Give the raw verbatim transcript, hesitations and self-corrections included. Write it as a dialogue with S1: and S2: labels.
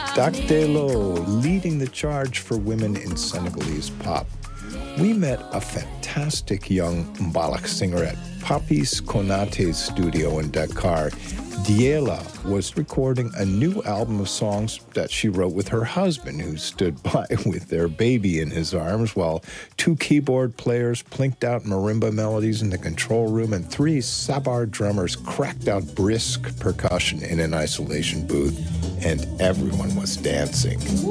S1: Dactelo, leading the charge for women in Senegalese pop. We met a fantastic young Mbalax singer at Papis Konate's studio in Dakar. Diela was recording a new album of songs that she wrote with her husband, who stood by with their baby in his arms, while two keyboard players plinked out marimba melodies in the control room and three sabar drummers cracked out brisk percussion in an isolation booth, and everyone was dancing.